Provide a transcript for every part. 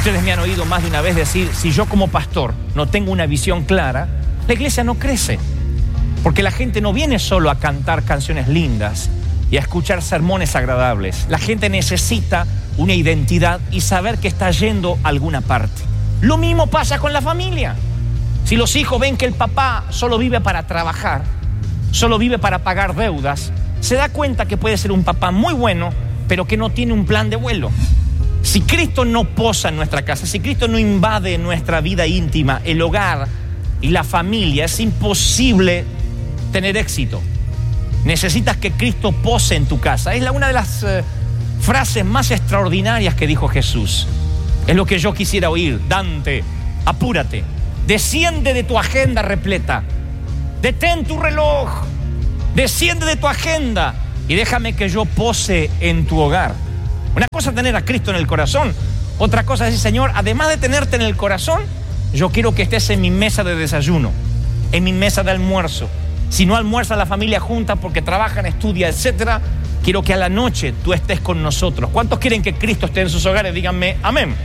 Ustedes me han oído más de una vez decir, si yo como pastor no tengo una visión clara, la iglesia no crece. Porque la gente no viene solo a cantar canciones lindas y a escuchar sermones agradables. La gente necesita una identidad y saber que está yendo a alguna parte. Lo mismo pasa con la familia. Si los hijos ven que el papá solo vive para trabajar, solo vive para pagar deudas, se da cuenta que puede ser un papá muy bueno, pero que no tiene un plan de vuelo. Si Cristo no posa en nuestra casa, si Cristo no invade nuestra vida íntima, el hogar y la familia, es imposible tener éxito. Necesitas que Cristo pose en tu casa. Es una de las frases más extraordinarias que dijo Jesús. Es lo que yo quisiera oír. Dante, apúrate. Desciende de tu agenda repleta. Detén tu reloj. Desciende de tu agenda y déjame que yo pose en tu hogar. Una cosa es tener a Cristo en el corazón. Otra cosa es decir, Señor, además de tenerte en el corazón, yo quiero que estés en mi mesa de desayuno, en mi mesa de almuerzo. Si no almuerza la familia junta porque trabajan, estudia, etcétera, quiero que a la noche tú estés con nosotros. ¿Cuántos quieren que Cristo esté en sus hogares? Díganme amén.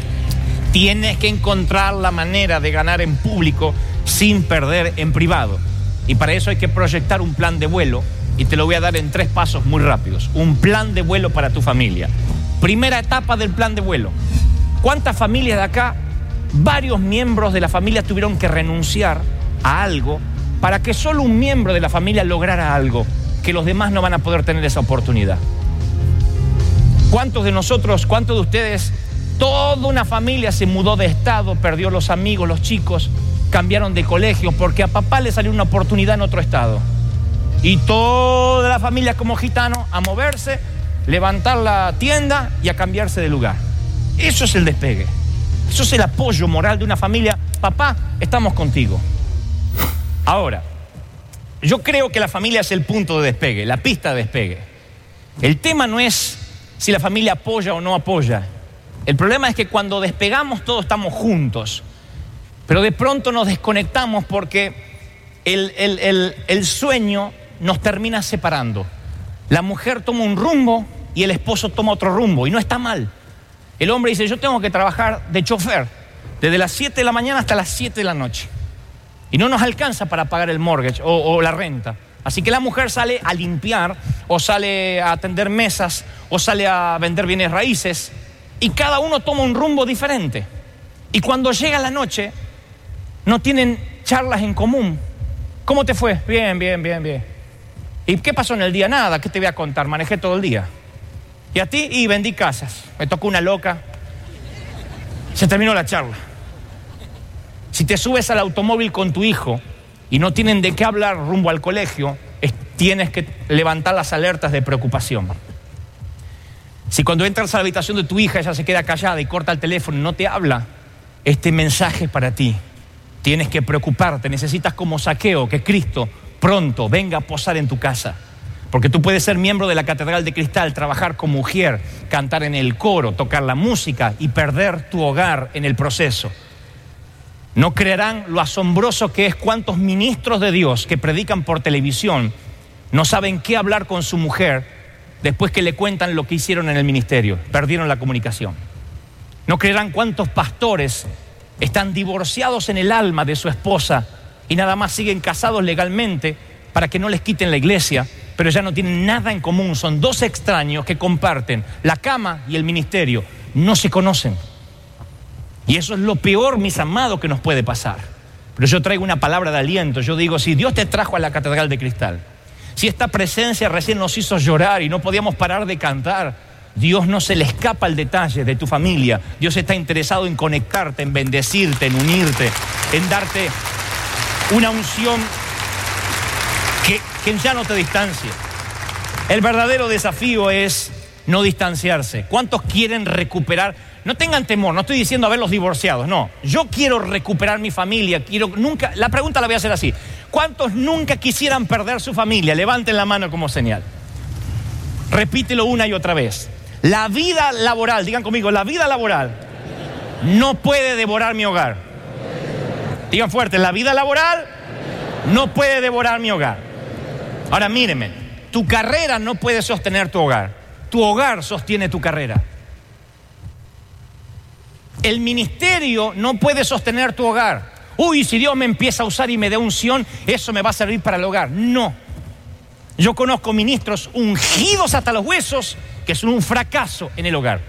Tienes que encontrar la manera de ganar en público sin perder en privado. Y para eso hay que proyectar un plan de vuelo. Y te lo voy a dar en 3 pasos muy rápidos. Un plan de vuelo para tu familia. Primera etapa del plan de vuelo. ¿Cuántas familias de acá, varios miembros de la familia tuvieron que renunciar a algo para que solo un miembro de la familia lograra algo que los demás no van a poder tener esa oportunidad? ¿Cuántos de nosotros, cuántos de ustedes, toda una familia se mudó de estado, perdió los amigos, los chicos, cambiaron de colegio porque a papá le salió una oportunidad en otro estado? Y toda la familia como gitano a moverse, levantar la tienda y a cambiarse de lugar. Eso es el despegue. Eso es el apoyo moral de una familia. Papá, estamos contigo. Ahora, yo creo que la familia es el punto de despegue, la pista de despegue. El tema no es si la familia apoya o no apoya. El problema es que cuando despegamos todos estamos juntos, pero de pronto nos desconectamos porque el sueño nos termina separando. La mujer toma un rumbo y el esposo toma otro rumbo, y no está mal. El hombre dice, yo tengo que trabajar de chofer desde las 7 de la mañana hasta las 7 de la noche. Y no nos alcanza para pagar el mortgage o la renta. Así que la mujer sale a limpiar, o sale a atender mesas, o sale a vender bienes raíces, y cada uno toma un rumbo diferente. Y cuando llega la noche, no tienen charlas en común. ¿Cómo te fue? Bien, bien, bien, bien. ¿Y qué pasó en el día? Nada, ¿qué te voy a contar? Manejé todo el día. ¿Y a ti? Y vendí casas. Me tocó una loca. Se terminó la charla. Si te subes al automóvil con tu hijo y no tienen de qué hablar rumbo al colegio, tienes que levantar las alertas de preocupación. Si cuando entras a la habitación de tu hija ella se queda callada y corta el teléfono y no te habla, este mensaje es para ti. Tienes que preocuparte, necesitas como Zaqueo que Cristo pronto venga a posar en tu casa. Porque tú puedes ser miembro de la Catedral de Cristal, trabajar como mujer, cantar en el coro, tocar la música y perder tu hogar en el proceso. No creerán lo asombroso que es cuántos ministros de Dios que predican por televisión no saben qué hablar con su mujer después que le cuentan lo que hicieron en el ministerio. Perdieron la comunicación. No creerán cuántos pastores están divorciados en el alma de su esposa y nada más siguen casados legalmente para que no les quiten la iglesia, pero ya no tienen nada en común. Son 2 extraños que comparten la cama y el ministerio. No se conocen. Y eso es lo peor, mis amados, que nos puede pasar. Pero yo traigo una palabra de aliento. Yo digo, si Dios te trajo a la Catedral de Cristal, si esta presencia recién nos hizo llorar y no podíamos parar de cantar, Dios no se le escapa el detalle de tu familia. Dios está interesado en conectarte, en bendecirte, en unirte, en darte una unción que ya no te distancie. El verdadero desafío es no distanciarse. ¿Cuántos quieren recuperar? No tengan temor, no estoy diciendo a ver los divorciados, no. Yo quiero recuperar mi familia, la pregunta la voy a hacer así. ¿Cuántos nunca quisieran perder su familia? Levanten la mano como señal. Repítelo una y otra vez. La vida laboral, digan conmigo, la vida laboral no puede devorar mi hogar. Digan fuerte, la vida laboral no puede devorar mi hogar. Ahora mírenme, tu carrera no puede sostener tu hogar. Tu hogar sostiene tu carrera. El ministerio no puede sostener tu hogar. Uy, si Dios me empieza a usar y me da unción, eso me va a servir para el hogar. No. Yo conozco ministros ungidos hasta los huesos que son un fracaso en el hogar.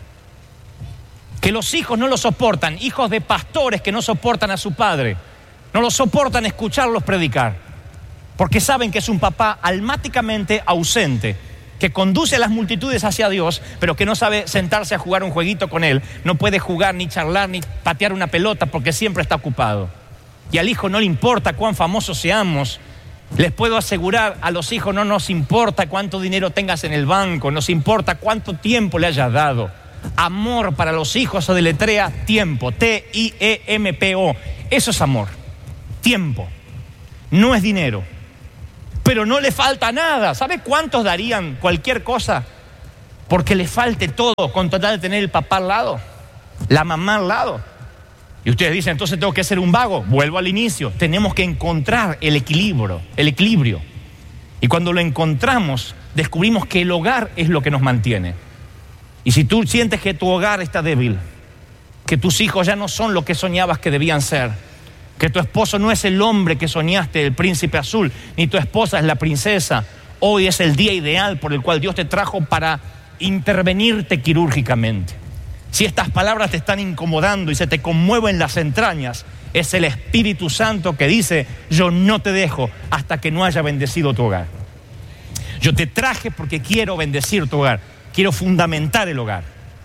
Que los hijos no lo soportan, hijos de pastores que no soportan a su padre, no lo soportan escucharlos predicar, porque saben que es un papá almáticamente ausente, que conduce a las multitudes hacia Dios, pero que no sabe sentarse a jugar un jueguito con él, no puede jugar, ni charlar, ni patear una pelota, porque siempre está ocupado. Y al hijo no le importa cuán famosos seamos. Les puedo asegurar, a los hijos no nos importa cuánto dinero tengas en el banco, nos importa cuánto tiempo le hayas dado. Amor para los hijos se deletrea tiempo, T-I-E-M-P-O. Eso es amor, tiempo, no es dinero. Pero no le falta nada. ¿Sabe cuántos darían cualquier cosa porque le falte todo con total de tener el papá al lado, la mamá al lado? Y ustedes dicen, entonces tengo que ser un vago. Vuelvo al inicio, tenemos que encontrar el equilibrio. Y cuando lo encontramos, descubrimos que el hogar es lo que nos mantiene. Y si tú sientes que tu hogar está débil, que tus hijos ya no son lo que soñabas que debían ser, que tu esposo no es el hombre que soñaste, el príncipe azul, ni tu esposa es la princesa, hoy es el día ideal por el cual Dios te trajo para intervenirte quirúrgicamente. Si estas palabras te están incomodando y se te conmueven las entrañas, es el Espíritu Santo que dice, yo no te dejo hasta que no haya bendecido tu hogar. Yo te traje porque quiero bendecir tu hogar, quiero fundamentar el hogar.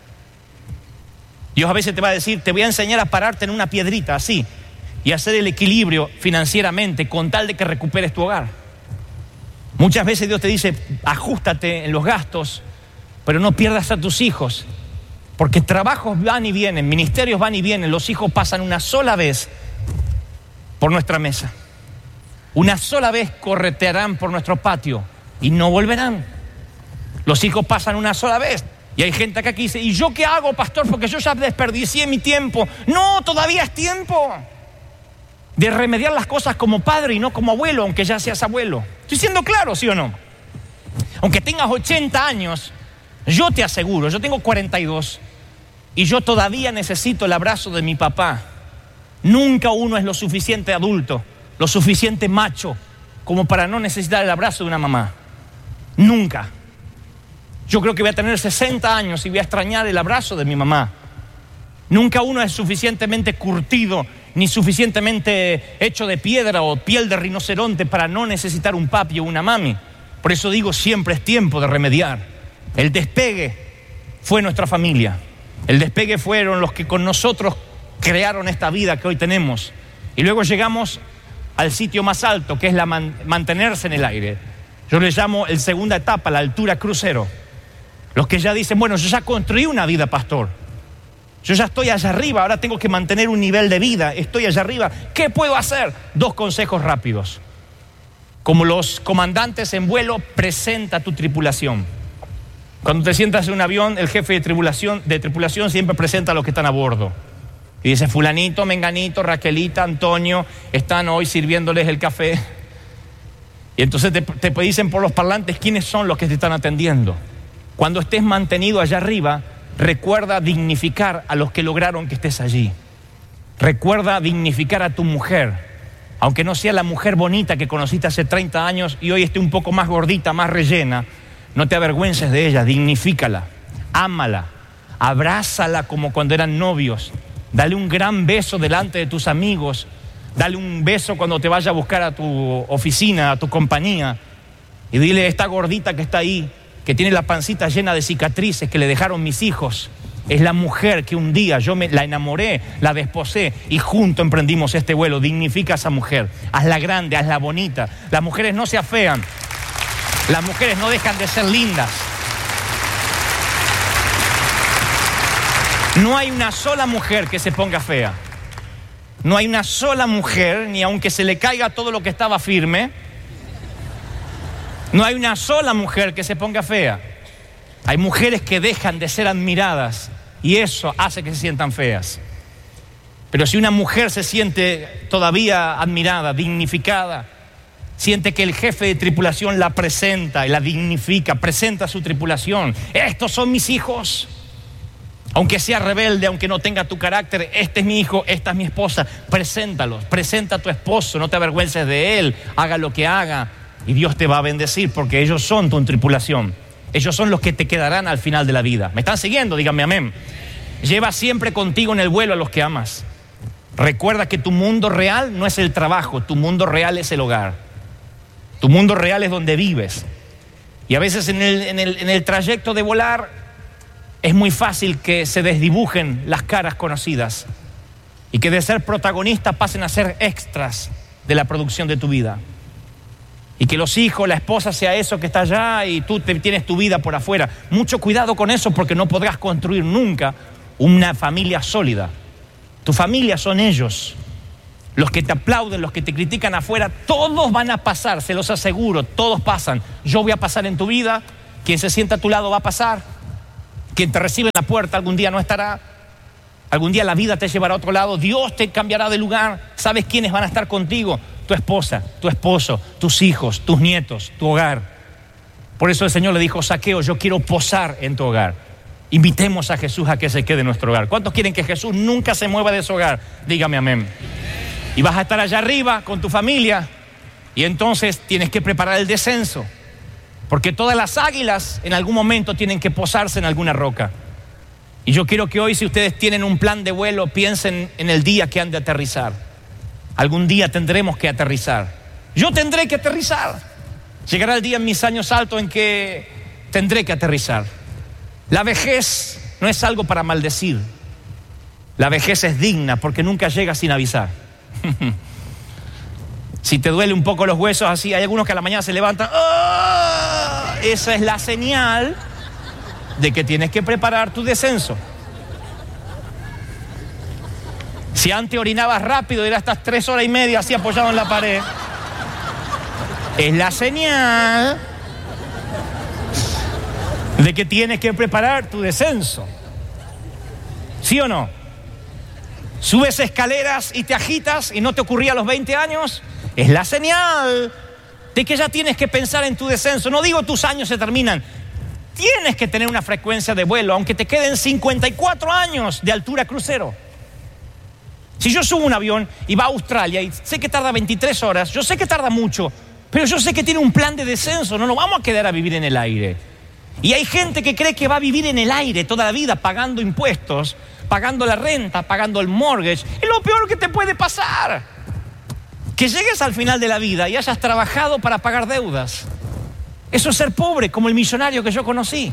Dios a veces te va a decir, te voy a enseñar a pararte en una piedrita así y hacer el equilibrio financieramente con tal de que recuperes tu hogar. Muchas veces Dios te dice, ajústate en los gastos, pero no pierdas a tus hijos, porque trabajos van y vienen, ministerios van y vienen, los hijos pasan una sola vez por nuestra mesa. Una sola vez corretearán por nuestro patio y no volverán. Los hijos pasan una sola vez. Y hay gente acá que dice, ¿y yo qué hago, pastor? Porque yo ya desperdicié mi tiempo. No, todavía es tiempo de remediar las cosas como padre y no como abuelo, aunque ya seas abuelo. Estoy siendo claro, ¿sí o no? Aunque tengas 80 años, yo te aseguro, yo tengo 42 y yo todavía necesito el abrazo de mi papá. Nunca uno es lo suficiente adulto, lo suficiente macho como para no necesitar el abrazo de una mamá. Nunca. Yo creo que voy a tener 60 años y voy a extrañar el abrazo de mi mamá. Nunca uno es suficientemente curtido ni suficientemente hecho de piedra o piel de rinoceronte para no necesitar un papi o una mami. Por eso digo, siempre es tiempo de remediar. El despegue fue nuestra familia. El despegue fueron los que con nosotros crearon esta vida que hoy tenemos. Y luego llegamos al sitio más alto, que es mantenerse en el aire. Yo le llamo la segunda etapa, la altura crucero. Los que ya dicen, bueno, yo ya construí una vida, pastor. Yo ya estoy allá arriba, ahora tengo que mantener un nivel de vida, estoy allá arriba. ¿Qué puedo hacer? 2 consejos rápidos. Como los comandantes en vuelo, presenta tu tripulación. Cuando te sientas en un avión, el jefe de tripulación siempre presenta a los que están a bordo. Y dice, fulanito, menganito, Raquelita, Antonio, están hoy sirviéndoles el café. Y entonces te dicen por los parlantes quiénes son los que te están atendiendo. Cuando estés mantenido allá arriba, recuerda dignificar a los que lograron que estés allí. Recuerda dignificar a tu mujer, aunque no sea la mujer bonita que conociste hace 30 años y hoy esté un poco más gordita, más rellena. No te avergüences de ella, dignifícala, ámala, abrázala como cuando eran novios. Dale un gran beso delante de tus amigos. Dale un beso cuando te vaya a buscar a tu oficina, a tu compañía. Y dile, esta gordita que está ahí, que tiene la pancita llena de cicatrices que le dejaron mis hijos, es la mujer que un día yo la enamoré, la desposé y juntos emprendimos este vuelo. Dignifica a esa mujer, hazla grande, hazla bonita. Las mujeres no se afean, las mujeres no dejan de ser lindas. No hay una sola mujer que se ponga fea. No hay una sola mujer, ni aunque se le caiga todo lo que estaba firme, no hay una sola mujer que se ponga fea. Hay mujeres que dejan de ser admiradas y eso hace que se sientan feas. Pero si una mujer se siente todavía admirada, dignificada, siente que el jefe de tripulación la presenta y la dignifica, presenta a su tripulación. Estos son mis hijos. Aunque sea rebelde, aunque no tenga tu carácter, este es mi hijo, esta es mi esposa, preséntalos, presenta a tu esposo, no te avergüences de él, haga lo que haga y Dios te va a bendecir porque ellos son tu tripulación. Ellos son los que te quedarán al final de la vida. ¿Me están siguiendo? Díganme amén. Lleva siempre contigo en el vuelo a los que amas. Recuerda que tu mundo real no es el trabajo, tu mundo real es el hogar. Tu mundo real es donde vives. Y a veces en el trayecto de volar es muy fácil que se desdibujen las caras conocidas y que de ser protagonistas pasen a ser extras de la producción de tu vida. Y que los hijos, la esposa sea eso que está allá y tú tienes tu vida por afuera. Mucho cuidado con eso porque no podrás construir nunca una familia sólida. Tu familia son ellos. Los que te aplauden, los que te critican afuera, todos van a pasar, se los aseguro, todos pasan. Yo voy a pasar en tu vida, quien se sienta a tu lado va a pasar, quien te recibe en la puerta algún día no estará, algún día la vida te llevará a otro lado, Dios te cambiará de lugar, sabes quiénes van a estar contigo, tu esposa, tu esposo, tus hijos, tus nietos, tu hogar. Por eso el Señor le dijo, Zaqueo, yo quiero posar en tu hogar. Invitemos a Jesús a que se quede en nuestro hogar. ¿Cuántos quieren que Jesús nunca se mueva de su hogar? Dígame amén. Y vas a estar allá arriba con tu familia y entonces tienes que preparar el descenso. Porque todas las águilas en algún momento tienen que posarse en alguna roca. Y yo quiero que hoy, si ustedes tienen un plan de vuelo, piensen en el día que han de aterrizar. Algún día tendremos que aterrizar. Yo tendré que aterrizar. Llegará el día en mis años altos en que tendré que aterrizar. La vejez no es algo para maldecir. La vejez es digna porque nunca llega sin avisar. Si te duele un poco los huesos así, hay algunos que a la mañana se levantan. ¡Oh! Esa es la señal de que tienes que preparar tu descenso. Si antes orinabas rápido y era hasta 3 horas y media así apoyado en la pared, es la señal de que tienes que preparar tu descenso. ¿Sí o no? Subes escaleras y te agitas y no te ocurría a los 20 años, es la señal de que ya tienes que pensar en tu descenso. No digo tus años se terminan, tienes que tener una frecuencia de vuelo, aunque te queden 54 años de altura crucero. Si yo subo un avión y va a Australia y sé que tarda 23 horas, yo sé que tarda mucho, pero yo sé que tiene un plan de descenso, no nos vamos a quedar a vivir en el aire. Y hay gente que cree que va a vivir en el aire toda la vida pagando impuestos, pagando la renta, pagando el mortgage. Es lo peor que te puede pasar. Que llegues al final de la vida y hayas trabajado para pagar deudas. Eso es ser pobre, como el millonario que yo conocí.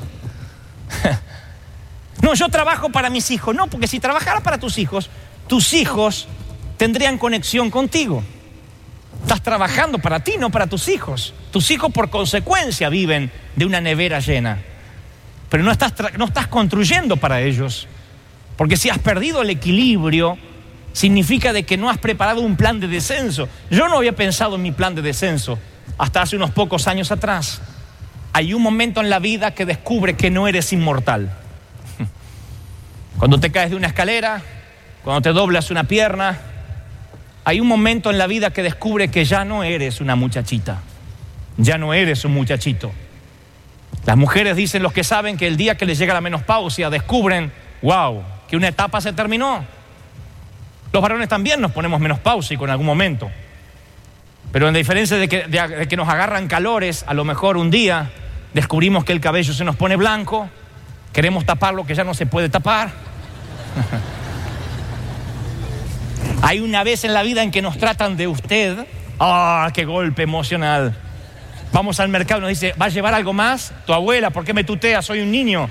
No, yo trabajo para mis hijos. No, porque si trabajara para tus hijos tendrían conexión contigo. Estás trabajando para ti, no para tus hijos. Tus hijos por consecuencia viven de una nevera llena. Pero no estás construyendo para ellos. Porque si has perdido el equilibrio, significa de que no has preparado un plan de descenso. Yo no había pensado en mi plan de descenso hasta hace unos pocos años atrás. Hay un momento en la vida que descubre que no eres inmortal. Cuando te caes de una escalera, cuando te doblas una pierna, hay un momento en la vida que descubre que ya no eres una muchachita, ya no eres un muchachito. Las mujeres dicen, los que saben, que el día que les llega la menopausia descubren, wow, que una etapa se terminó. Los varones también nos ponemos menopáusicos en algún momento. Pero en diferencia de que nos agarran calores, a lo mejor un día descubrimos que el cabello se nos pone blanco, queremos tapar lo que ya no se puede tapar. Hay una vez en la vida en que nos tratan de usted. ¡Ah, qué golpe emocional! Vamos al mercado y nos dice, ¿va a llevar algo más? Tu abuela, ¿por qué me tutea? Soy un niño.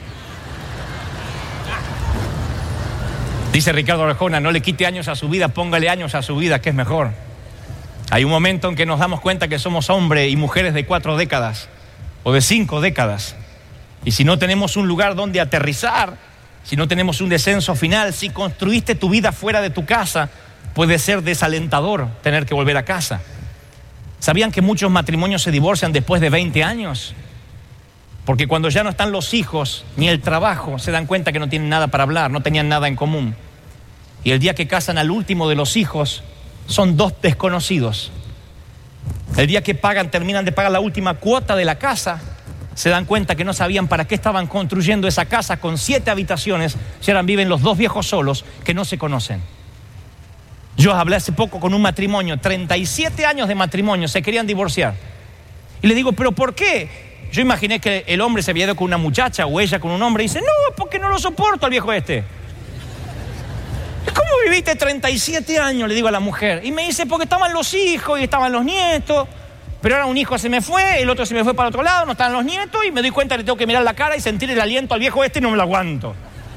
Dice Ricardo Arjona, no le quite años a su vida, póngale años a su vida, que es mejor. Hay un momento en que nos damos cuenta que somos hombres y mujeres de 4 décadas o de 5 décadas. Y si no tenemos un lugar donde aterrizar, si no tenemos un descenso final, si construiste tu vida fuera de tu casa, puede ser desalentador tener que volver a casa. ¿Sabían que muchos matrimonios se divorcian después de 20 años? Porque cuando ya no están los hijos ni el trabajo, se dan cuenta que no tienen nada para hablar, no tenían nada en común. Y el día que casan al último de los hijos, son 2 desconocidos. El día que terminan de pagar la última cuota de la casa, se dan cuenta que no sabían para qué estaban construyendo esa casa con 7 habitaciones si ahora viven los 2 viejos solos que no se conocen. Yo hablé hace poco con un matrimonio, 37 años de matrimonio, se querían divorciar. Y le digo, ¿pero por qué? Yo imaginé que el hombre se había ido con una muchacha o ella con un hombre y dice, no, porque no lo soporto al viejo este. ¿Cómo viviste 37 años? Le digo a la mujer. Y me dice, porque estaban los hijos y estaban los nietos. Pero ahora un hijo se me fue, el otro se me fue para otro lado, no estaban los nietos y me doy cuenta que le tengo que mirar la cara y sentir el aliento al viejo este y no me lo aguanto.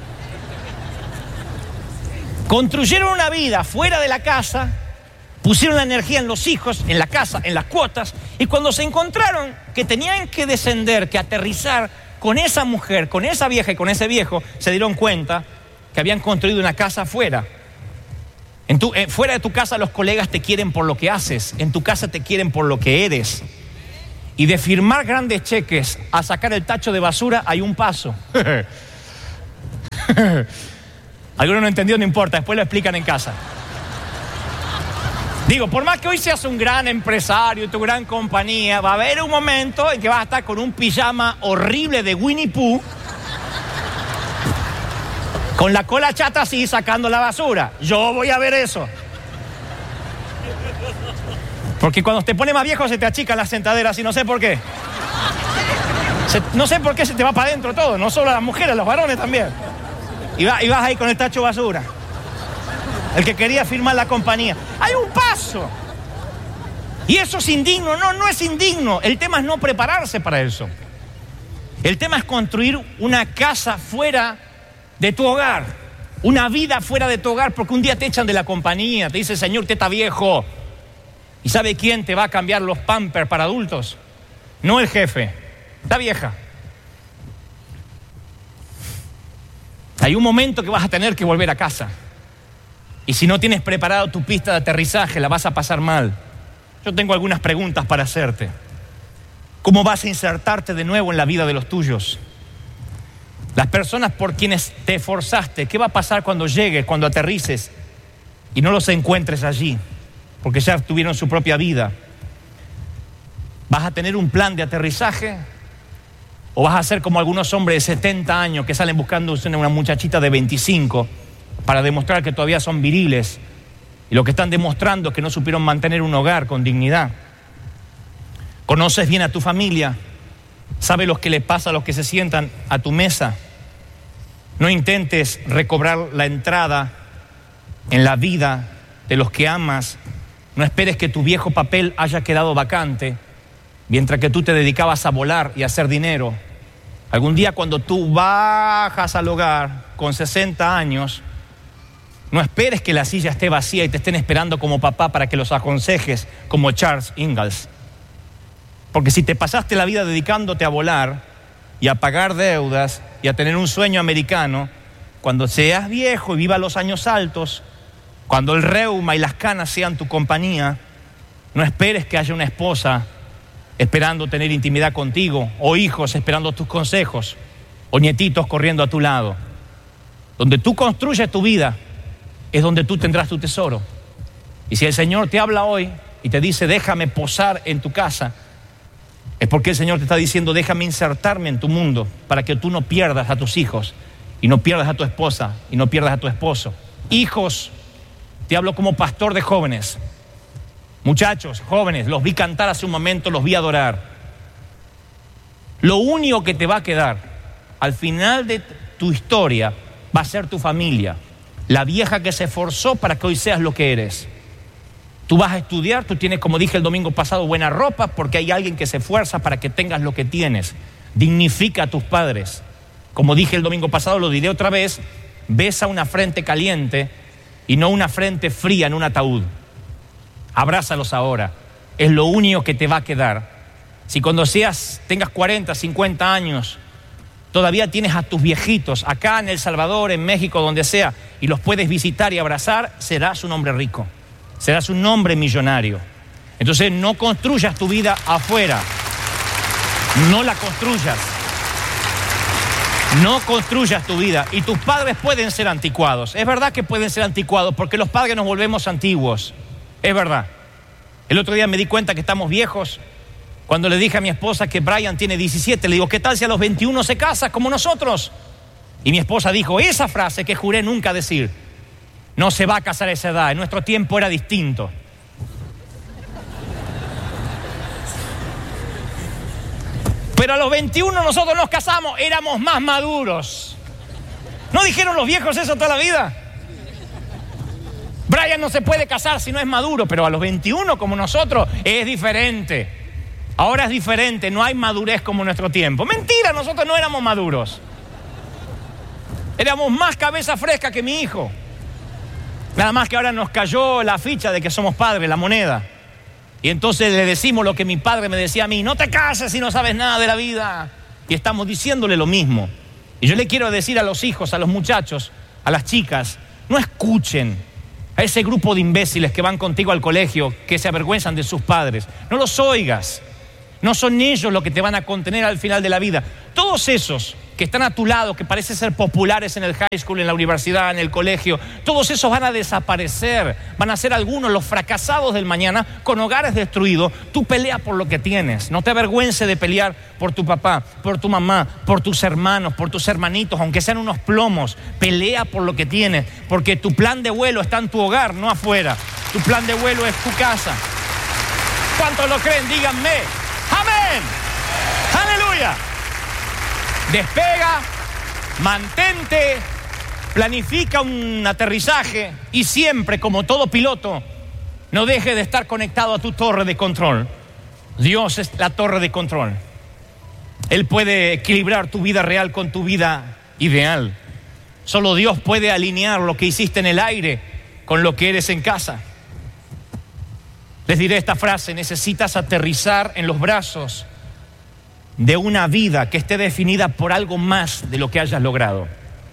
Construyeron una vida fuera de la casa, pusieron la energía en los hijos, en la casa, en las cuotas, y cuando se encontraron que tenían que descender, que aterrizar con esa mujer, con esa vieja y con ese viejo, se dieron cuenta que habían construido una casa afuera. Fuera de tu casa los colegas te quieren por lo que haces, en tu casa te quieren por lo que eres. Y de firmar grandes cheques a sacar el tacho de basura hay un paso. Alguno no entendió, no importa, después lo explican en casa. Digo, por más que hoy seas un gran empresario, tu gran compañía, va a haber un momento en que vas a estar con un pijama horrible de Winnie Pooh, con la cola chata así, sacando la basura. Yo voy a ver eso. Porque cuando te pone más viejo se te achican las sentaderas y no sé por qué. No sé por qué se te va para adentro todo, no solo las mujeres, los varones también. Y vas ahí con el tacho de basura. El que quería firmar la compañía. Hay un paso. Y eso es indigno. No, no es indigno. El tema es no prepararse para eso. El tema es construir una casa fuera de tu hogar, una vida fuera de tu hogar, porque un día te echan de la compañía, te dice, señor, usted está viejo. ¿Y sabe quién te va a cambiar los pampers para adultos? No el jefe, la vieja. Hay un momento que vas a tener que volver a casa. Y si no tienes preparado tu pista de aterrizaje, la vas a pasar mal. Yo tengo algunas preguntas para hacerte. ¿Cómo vas a insertarte de nuevo en la vida de los tuyos? Las personas por quienes te esforzaste, ¿qué va a pasar cuando llegues, cuando aterrices y no los encuentres allí? Porque ya tuvieron su propia vida. ¿Vas a tener un plan de aterrizaje? ¿O vas a ser como algunos hombres de 70 años que salen buscando una muchachita de 25 para demostrar que todavía son viriles? Y lo que están demostrando es que no supieron mantener un hogar con dignidad. ¿Conoces bien a tu familia? ¿Sabes lo que le pasa a los que se sientan a tu mesa? No intentes recobrar la entrada en la vida de los que amas. No esperes que tu viejo papel haya quedado vacante mientras que tú te dedicabas a volar y a hacer dinero. Algún día cuando tú bajas al hogar con 60 años, no esperes que la silla esté vacía y te estén esperando como papá para que los aconsejes como Charles Ingalls. Porque si te pasaste la vida dedicándote a volar y a pagar deudas y a tener un sueño americano, cuando seas viejo y viva los años altos, cuando el reuma y las canas sean tu compañía, no esperes que haya una esposa esperando tener intimidad contigo, o hijos esperando tus consejos, o nietitos corriendo a tu lado. Donde tú construyes tu vida es donde tú tendrás tu tesoro. Y si el Señor te habla hoy y te dice, déjame posar en tu casa, es porque el Señor te está diciendo, déjame insertarme en tu mundo para que tú no pierdas a tus hijos y no pierdas a tu esposa y no pierdas a tu esposo. Hijos, te hablo como pastor de jóvenes. Muchachos, jóvenes, los vi cantar hace un momento, los vi adorar. Lo único que te va a quedar al final de tu historia va a ser tu familia, la vieja que se esforzó para que hoy seas lo que eres. Tú vas a estudiar, tú tienes, como dije el domingo pasado, buena ropa porque hay alguien que se esfuerza para que tengas lo que tienes. Dignifica a tus padres. Como dije el domingo pasado, lo diré otra vez, besa una frente caliente y no una frente fría en un ataúd. Abrázalos ahora, es lo único que te va a quedar. Si cuando tengas 40, 50 años, todavía tienes a tus viejitos acá en El Salvador, en México, donde sea, y los puedes visitar y abrazar, serás un hombre rico. Serás un hombre millonario. Entonces no construyas tu vida afuera. No la construyas. No construyas tu vida. Y tus padres pueden ser anticuados. Es verdad que pueden ser anticuados porque los padres nos volvemos antiguos. Es verdad. El otro día me di cuenta que estamos viejos Cuando le dije a mi esposa que Brian tiene 17, le digo, ¿qué tal si a los 21 se casa como nosotros? Y mi esposa dijo esa frase que juré nunca decir: no se va a casar a esa edad, en nuestro tiempo era distinto. Pero a los 21 nosotros nos casamos, éramos más maduros. ¿No dijeron los viejos eso toda la vida? Brian no se puede casar si no es maduro, pero a los 21 como nosotros es diferente. Ahora es diferente, no hay madurez como en nuestro tiempo. Mentira, nosotros no éramos maduros. Éramos más cabeza fresca que mi hijo. Nada más que ahora nos cayó la ficha de que somos padres, la moneda. Y entonces le decimos lo que mi padre me decía a mí: no te cases si no sabes nada de la vida. Y estamos diciéndole lo mismo. Y yo le quiero decir a los hijos, a los muchachos, a las chicas: no escuchen a ese grupo de imbéciles que van contigo al colegio, que se avergüenzan de sus padres. No los oigas. No son ellos los que te van a contener al final de la vida. Todos esos que están a tu lado, que parecen ser populares en el high school, en la universidad, en el colegio, todos esos van a desaparecer. Van a ser algunos los fracasados del mañana, con hogares destruidos. Tú pelea por lo que tienes. No te avergüences de pelear por tu papá, por tu mamá, por tus hermanos, por tus hermanitos, aunque sean unos plomos. Pelea por lo que tienes, porque tu plan de vuelo está en tu hogar, no afuera. Tu plan de vuelo es tu casa. ¿Cuántos lo creen? Díganme. ¡Amén! ¡Aleluya! Despega, mantente, planifica un aterrizaje y siempre, como todo piloto, no dejes de estar conectado a tu torre de control. Dios es la torre de control. Él puede equilibrar tu vida real con tu vida ideal. Solo Dios puede alinear lo que hiciste en el aire con lo que eres en casa. Les diré esta frase: necesitas aterrizar en los brazos de una vida que esté definida por algo más de lo que hayas logrado.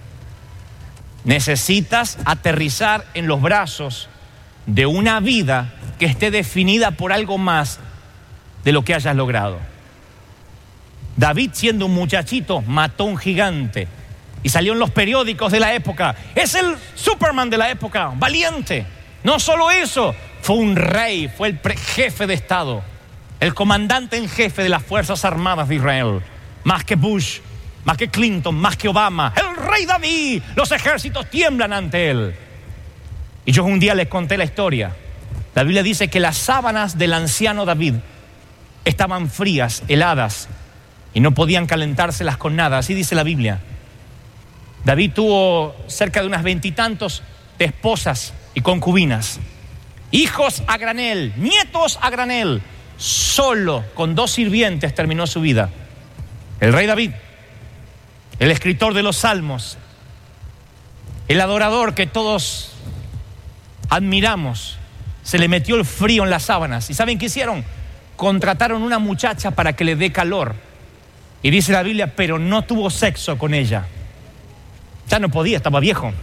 Necesitas aterrizar en los brazos de una vida que esté definida por algo más de lo que hayas logrado. David, siendo un muchachito, mató a un gigante y salió en los periódicos de la época. Es el Superman de la época, valiente. No solo eso, fue un rey, fue el jefe de Estado, el comandante en jefe de las Fuerzas Armadas de Israel. Más que Bush, más que Clinton, más que Obama. El rey David, los ejércitos tiemblan ante él. Y yo un día les conté la historia. La Biblia dice que las sábanas del anciano David estaban frías, heladas, y no podían calentárselas con nada. Así dice la Biblia. David tuvo cerca de unas 20 y tantos de esposas y concubinas, hijos a granel, nietos a granel. Solo con 2 sirvientes terminó su vida. El rey David, el escritor de los salmos, el adorador que todos admiramos, se le metió el frío en las sábanas. ¿Y saben qué hicieron? Contrataron una muchacha para que le dé calor. Y dice la Biblia, pero no tuvo sexo con ella. Ya no podía, estaba viejo.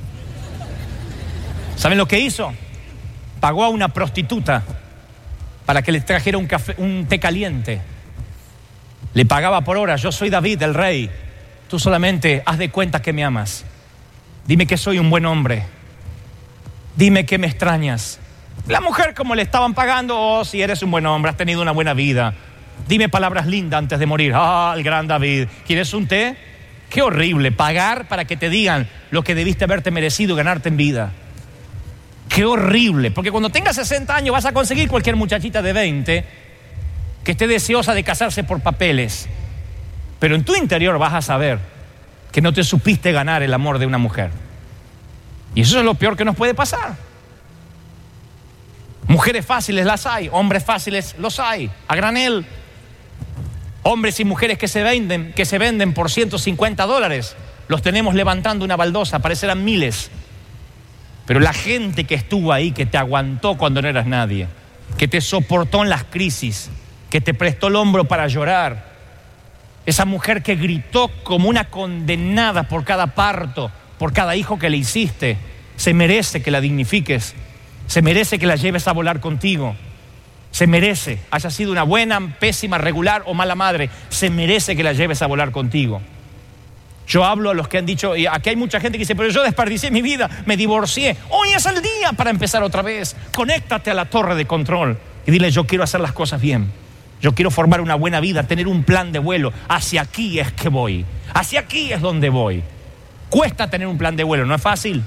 ¿Saben lo que hizo? Pagó a una prostituta para que le trajera un té caliente. Le pagaba por hora. Yo soy David, el rey. Tú solamente haz de cuenta que me amas. Dime que soy un buen hombre. Dime que me extrañas. La mujer, como le estaban pagando: oh, si eres un buen hombre, has tenido una buena vida. Dime palabras lindas antes de morir. Ah, el gran David. ¿Quieres un té? Qué horrible, pagar para que te digan lo que debiste haberte merecido y ganarte en vida. Qué horrible, porque cuando tengas 60 años vas a conseguir cualquier muchachita de 20 que esté deseosa de casarse por papeles. Pero en tu interior vas a saber que no te supiste ganar el amor de una mujer. Y eso es lo peor que nos puede pasar. Mujeres fáciles las hay, hombres fáciles los hay, a granel. Hombres y mujeres que se venden por $150, los tenemos levantando una baldosa, parecerán miles. Pero la gente que estuvo ahí, que te aguantó cuando no eras nadie, que te soportó en las crisis, que te prestó el hombro para llorar, esa mujer que gritó como una condenada por cada parto, por cada hijo que le hiciste, se merece que la dignifiques, se merece que la lleves a volar contigo, se merece, haya sido una buena, pésima, regular o mala madre, se merece que la lleves a volar contigo. Yo hablo a los que han dicho, y aquí hay mucha gente que dice, pero yo desperdicié mi vida, me divorcié. Hoy es el día para empezar otra vez. Conéctate a la torre de control y dile, yo quiero hacer las cosas bien. Yo quiero formar una buena vida, tener un plan de vuelo. Hacia aquí es que voy. Hacia aquí es donde voy. Cuesta tener un plan de vuelo, ¿no es fácil?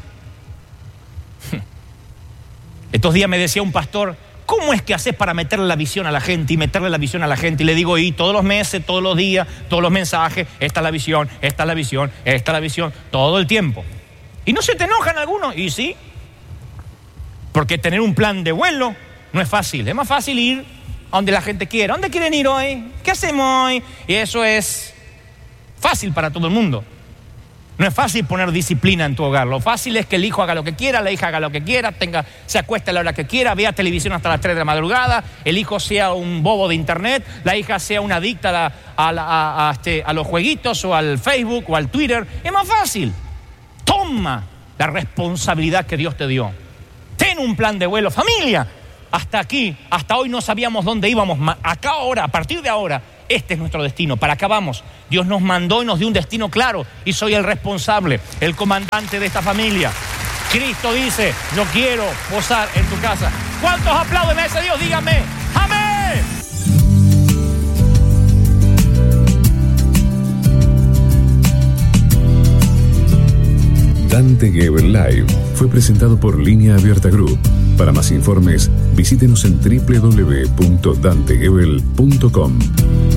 Estos días me decía un pastor, ¿cómo es que haces para meterle la visión a la gente y meterle la visión a la gente? Y le digo, y todos los meses, todos los días, todos los mensajes, esta es la visión, esta es la visión, esta es la visión, todo el tiempo. ¿Y no se te enojan algunos? Y sí, porque tener un plan de vuelo no es fácil. Es más fácil ir a donde la gente quiera. ¿Dónde quieren ir hoy? ¿Qué hacemos hoy? Y eso es fácil para todo el mundo. No es fácil poner disciplina en tu hogar. Lo fácil es que el hijo haga lo que quiera, la hija haga lo que quiera, se acueste a la hora que quiera, vea televisión hasta las 3 de la madrugada, el hijo sea un bobo de internet, la hija sea una adicta a los jueguitos o al Facebook o al Twitter. Es más fácil. Toma la responsabilidad que Dios te dio. Ten un plan de vuelo. Familia, hasta aquí, hasta hoy no sabíamos dónde íbamos. Acá ahora, a partir de ahora, este es nuestro destino, para acá vamos. Dios nos mandó y nos dio un destino claro y soy el responsable, el comandante de esta familia. Cristo dice, yo quiero posar en tu casa. ¿Cuántos aplauden a ese Dios? Díganme, ¡amén! Dante Gebel Live fue presentado por Línea Abierta Group. Para más informes, visítenos en www.dantegebel.com.